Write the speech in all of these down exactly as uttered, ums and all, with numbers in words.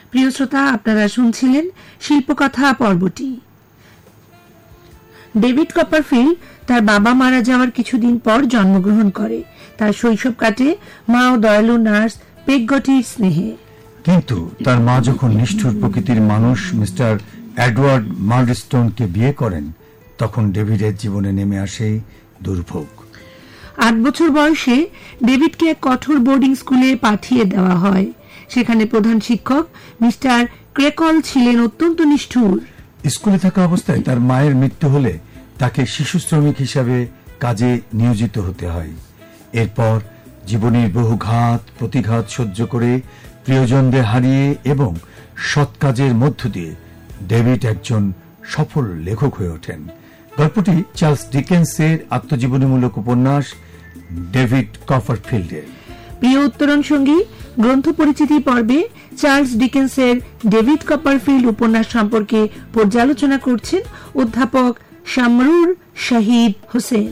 প্রিয় শ্রোতা, আপনারা শুনছিলেন শিল্পকথা পর্বটি। ডেভিড কপারফিল্ড তার বাবা মারা যাওয়ার কিছুদিন পর জন্মগ্রহণ করে। তার শৈশব কাটে মা ও দয়ালু নার্স পেগগটির স্নেহে। কিন্তু তার মা যখন নিষ্ঠুর প্রকৃতির মানুষ মিস্টার এডওয়ার্ড মার্ডস্টোনকে বিয়ে করেন, তখন ডেভিডের জীবনে নেমে আসে দুর্ভোগ। আট বছর বয়সে ডেভিডকে এক কঠোর বোর্ডিং স্কুলে পাঠিয়ে দেওয়া হয়। সেখানে প্রধান শিক্ষক মিস্টার ক্রেকল ছিলেন অত্যন্ত নিষ্ঠুর। স্কুলে থাকা অবস্থায় তার মায়ের মৃত্যু হলে তাকে শিশু শ্রমিক হিসাবে কাজে নিয়োজিত হতে হয়। এরপর জীবনের বহু ঘাত প্রতিঘাত সহ্য করে প্রিয়জনদের হারিয়ে এবং সৎ কাজের মধ্য দিয়ে ডেভিড একজন সফল লেখক হয়ে ওঠেন। গল্পটি চার্লস ডিকেন্সের আত্মজীবনীমূলক উপন্যাস ডেভিড কপারফিল্ডের। প্রিয় উত্তরণ সঙ্গী, গ্রন্থ পরিচিতি পর্বে চার্লস ডিকেন্সের ডেভিড কপারফিল্ড উপন্যাস সম্পর্কে পর্যালোচনা করছেন অধ্যাপক শামরুর শাহিদ হোসেন।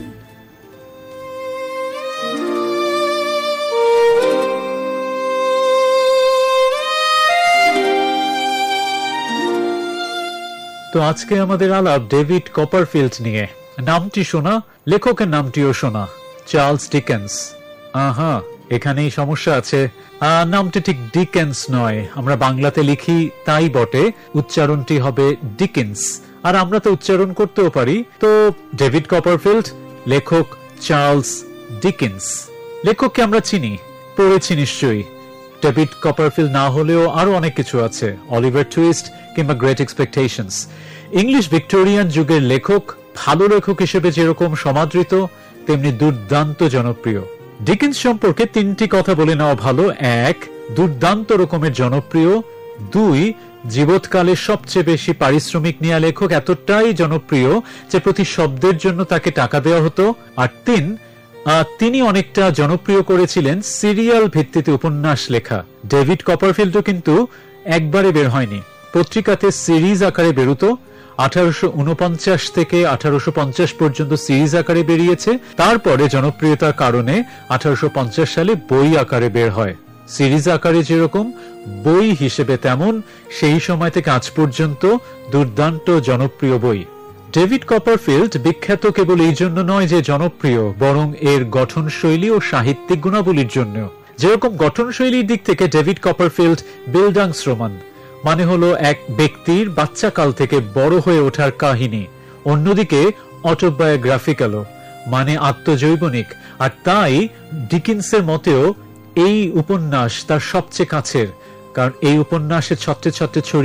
তো আজকে আমাদের আলাপ ডেভিড কপারফিল্ড নিয়ে। নামটি শোনা, লেখকের নামটিও শোনা, চার্লস ডিকেন্স। আহা, এখানেই সমস্যা আছে। নামটি ঠিক ডিকেন্স নয়, আমরা বাংলাতে লিখি তাই বটে, উচ্চারণটি হবে ডিকেন্স, আর আমরা তো উচ্চারণ করতেও পারি। তো ডেভিড কপারফিল্ড, লেখক চার্লস ডিকেন্স। লেখককে আমরা চিনি, পড়েছি নিশ্চয়ই। ডেভিড কপারফিল্ড না হলেও আরো অনেক কিছু আছে, অলিভার টুইস্ট কিংবা গ্রেট এক্সপেকটেশনস। ইংলিশ ভিক্টোরিয়ান যুগের লেখক, ভালো লেখক হিসেবে যেরকম সমাদৃত, তেমনি দুর্দান্ত জনপ্রিয়। ডিকেন্স সম্পর্কে তিনটি কথা বলে নেওয়া ভালো। এক, দুর্দান্ত রকমের জনপ্রিয়। দুই, জীবৎকালে সবচেয়ে বেশি পারিশ্রমিক নেয়া লেখক, এতটাই জনপ্রিয় যে প্রতি শব্দের জন্য তাকে টাকা দেওয়া হতো। আর তিন, তিনি অনেকটা জনপ্রিয় করেছিলেন সিরিয়াল ভিত্তিতে উপন্যাস লেখা। ডেভিড কপারফিল্ডও কিন্তু একবারে বের হয়নি, পত্রিকাতে সিরিজ আকারে বেরোতো। আঠারোশো উনপঞ্চাশ থেকে আঠারোশো পঞ্চাশ পর্যন্ত সিরিজ আকারে বেরিয়েছে। তারপরে জনপ্রিয়তার কারণে আঠারোশো পঞ্চাশ সালে বই আকারে বের হয়। সিরিজ আকারে যেরকম, বই হিসেবে তেমন, সেই সময় থেকে আজ পর্যন্ত দুর্দান্ত জনপ্রিয় বই। ডেভিড কপারফিল্ড বিখ্যাত কেবল এই জন্য নয় যে জনপ্রিয়, বরং এর গঠনশৈলী ও সাহিত্যিক গুণাবলীর জন্য। যেরকম গঠনশৈলীর দিক থেকে ডেভিড কপারফিল্ড বিল্ডাংসরোমান, মানে হলো এক ব্যক্তির বাচ্চাকাল থেকে বড় হয়ে ওঠার কাহিনী। অন্যদিকে অটোবায়োগ্রাফিক্যালও, মানে আত্মজৈবনিক। আর তাই ডিকেন্সের মতেও এই উপন্যাস তার সবচেয়ে কাছের, কারণ এই উপন্যাসের ছত্রে ছত্রে ছড়িয়ে